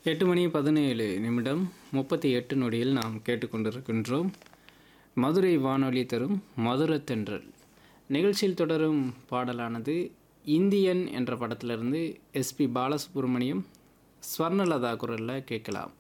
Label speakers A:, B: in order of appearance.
A: 8:17 38 நொடியில் நாம் கேட்டுக்கொண்டிருக்கின்றோம். மதுரை வானொலி தரும் மதுரத்தென்றல் நிகழ்ச்சியில் தொடரும் பாடலானது இந்தியன் என்ற படத்திலிருந்து எஸ்பி பாலசுப்ரமணியம் ஸ்வர்ணலதா குரலில் கேட்கலாம்.